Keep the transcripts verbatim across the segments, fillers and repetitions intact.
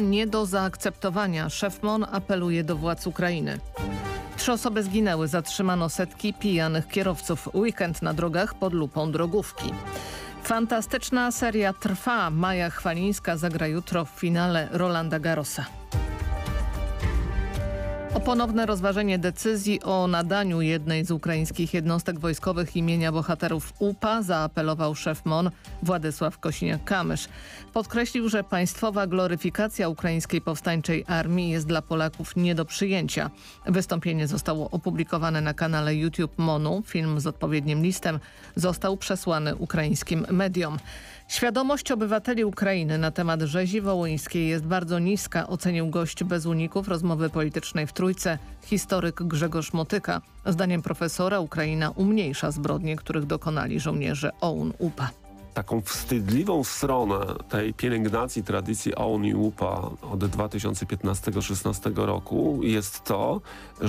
nie do zaakceptowania. Szef M O N apeluje do władz Ukrainy. Trzy osoby zginęły, zatrzymano setki pijanych kierowców. Weekend na drogach pod lupą drogówki. Fantastyczna seria trwa. Maja Chwalińska zagra jutro w finale Rolanda Garrosa. O ponowne rozważenie decyzji o nadaniu jednej z ukraińskich jednostek wojskowych imienia bohaterów U P A zaapelował szef M O N Władysław Kosiniak-Kamysz. Podkreślił, że państwowa gloryfikacja ukraińskiej powstańczej armii jest dla Polaków nie do przyjęcia. Wystąpienie zostało opublikowane na kanale YouTube M O N-u. Film z odpowiednim listem został przesłany ukraińskim mediom. Świadomość obywateli Ukrainy na temat rzezi wołyńskiej jest bardzo niska, ocenił gość bez uników rozmowy politycznej w Trójce, historyk Grzegorz Motyka. Zdaniem profesora Ukraina umniejsza zbrodnie, których dokonali żołnierze O U N U P A. Taką wstydliwą stronę tej pielęgnacji tradycji O U N i U P A od dwa tysiące piętnastego szesnastego roku jest to,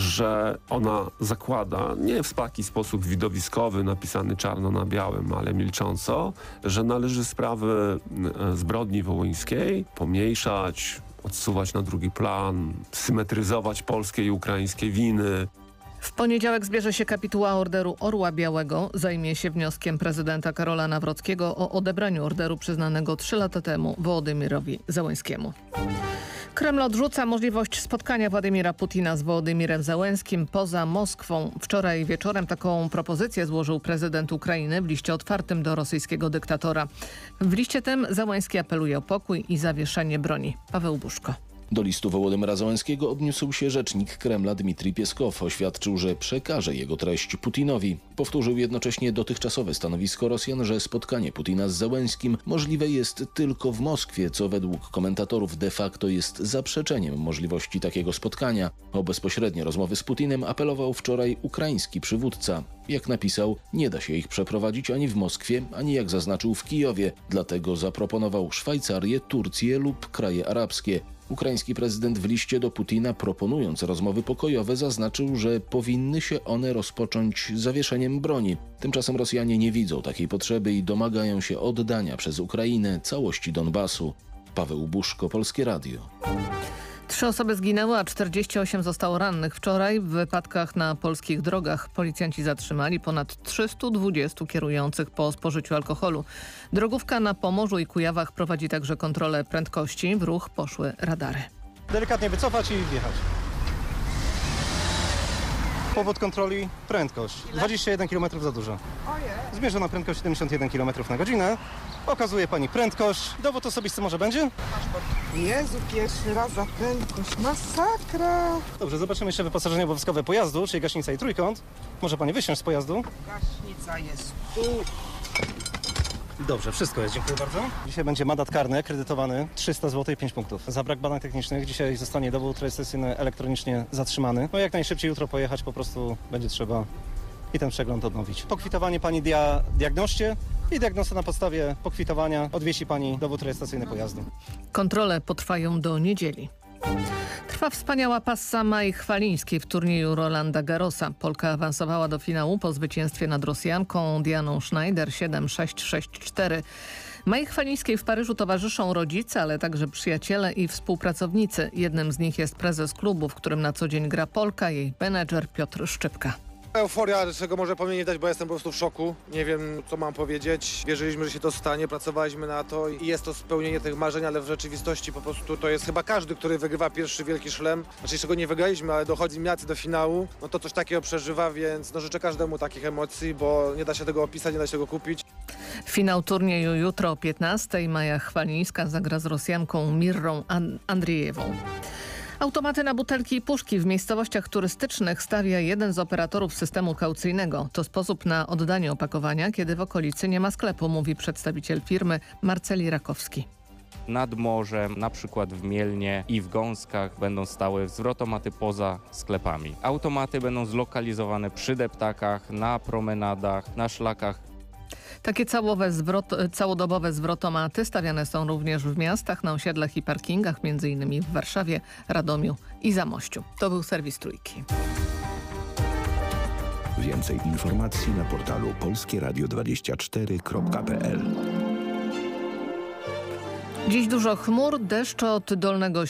że ona zakłada, nie w taki sposób widowiskowy, napisany czarno na białym, ale milcząco, że należy sprawy zbrodni wołyńskiej pomniejszać, odsuwać na drugi plan, symetryzować polskie i ukraińskie winy. W poniedziałek zbierze się kapituła Orderu Orła Białego. Zajmie się wnioskiem prezydenta Karola Nawrockiego o odebraniu orderu przyznanego trzy lata temu Wołodymyrowi Zełenskiemu. Kreml odrzuca możliwość spotkania Władimira Putina z Wołodymirem Zełenskim poza Moskwą. Wczoraj wieczorem taką propozycję złożył prezydent Ukrainy w liście otwartym do rosyjskiego dyktatora. W liście tym Zełenski apeluje o pokój i zawieszenie broni. Paweł Buszko. Do listu Wołodymyra Zełenskiego odniósł się rzecznik Kremla Dmitrij Pieskow. Oświadczył, że przekaże jego treść Putinowi. Powtórzył jednocześnie dotychczasowe stanowisko Rosjan, że spotkanie Putina z Zełenskim możliwe jest tylko w Moskwie, co według komentatorów de facto jest zaprzeczeniem możliwości takiego spotkania. O bezpośrednie rozmowy z Putinem apelował wczoraj ukraiński przywódca. Jak napisał, nie da się ich przeprowadzić ani w Moskwie, ani jak zaznaczył w Kijowie. Dlatego zaproponował Szwajcarię, Turcję lub kraje arabskie. Ukraiński prezydent w liście do Putina, proponując rozmowy pokojowe, zaznaczył, że powinny się one rozpocząć zawieszeniem broni. Tymczasem Rosjanie nie widzą takiej potrzeby i domagają się oddania przez Ukrainę całości Donbasu. Paweł Buszko, Polskie Radio. Trzy osoby zginęły, a czterdzieści osiem zostało rannych. Wczoraj w wypadkach na polskich drogach policjanci zatrzymali ponad trzystu dwudziestu kierujących po spożyciu alkoholu. Drogówka na Pomorzu i Kujawach prowadzi także kontrolę prędkości. W ruch poszły radary. Delikatnie wycofać i wjechać. Powód kontroli prędkość. dwadzieścia jeden kilometrów za dużo. Zmierzona prędkość siedemdziesiąt jeden kilometrów na godzinę. Okazuje pani prędkość. Dowód osobisty może będzie? Jezu, pierwszy raz za prędkość. Masakra. Dobrze, zobaczymy jeszcze wyposażenie obowiązkowe pojazdu, czyli gaśnica i trójkąt. Może pani wysiąść z pojazdu? Gaśnica jest tu. Dobrze, wszystko jest, dziękuję bardzo. Dzisiaj będzie mandat karny akredytowany, trzysta złotych i pięć punktów. Za brak badań technicznych dzisiaj zostanie dowód rejestracyjny elektronicznie zatrzymany. No jak najszybciej jutro pojechać, po prostu będzie trzeba i ten przegląd odnowić. Pokwitowanie pani dia diagnoście i diagnoza na podstawie pokwitowania odwiesi pani dowód rejestracyjny pojazdu. Kontrole potrwają do niedzieli. Trwa wspaniała passa Mai Chwalińskiej w turnieju Rolanda Garrosa. Polka awansowała do finału po zwycięstwie nad Rosjanką Dianą Schneider siedem sześć sześć cztery. Mai Chwalińskiej w Paryżu towarzyszą rodzice, ale także przyjaciele i współpracownicy. Jednym z nich jest prezes klubu, w którym na co dzień gra Polka, jej menedżer Piotr Szczypka. Euforia, czego może po mnie nie dać, bo jestem po prostu w szoku. Nie wiem, co mam powiedzieć. Wierzyliśmy, że się to stanie, pracowaliśmy na to i jest to spełnienie tych marzeń, ale w rzeczywistości po prostu to jest chyba każdy, który wygrywa pierwszy wielki szlem. Znaczy, czego nie wygraliśmy, ale dochodzi miacy do finału, no to coś takiego przeżywa, więc no życzę każdemu takich emocji, bo nie da się tego opisać, nie da się tego kupić. Finał turnieju jutro o piętnastej. Maja Chwalińska zagra z Rosjanką Mirrą An- Andrijewą. Automaty na butelki i puszki w miejscowościach turystycznych stawia jeden z operatorów systemu kaucyjnego. To sposób na oddanie opakowania, kiedy w okolicy nie ma sklepu, mówi przedstawiciel firmy Marceli Rakowski. Nad morzem, na przykład w Mielnie i w Gąskach będą stały zwrotomaty poza sklepami. Automaty będą zlokalizowane przy deptakach, na promenadach, na szlakach. Takie całowe zwrot, całodobowe zwrotomaty stawiane są również w miastach, na osiedlach i parkingach, m.in. w Warszawie, Radomiu i Zamościu. To był serwis Trójki. Więcej informacji na portalu polskie radio dwadzieścia cztery kropka p l. Dziś dużo chmur, deszcz od Dolnego